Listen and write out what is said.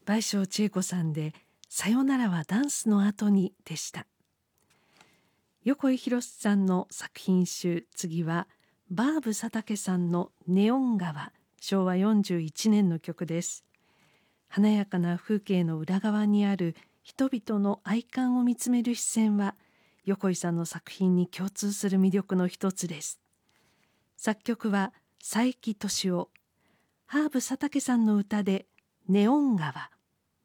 倍賞千恵子さんでさよならはダンスの後にでした。横井宏さんの作品集、次はバーブ佐竹さんのネオン川、昭和41年の曲です。華やかな風景の裏側にある人々の愛観を見つめる視線は横井さんの作品に共通する魅力の一つです。作曲は佐伯俊夫、ハーブ佐竹さんの歌でネオン川。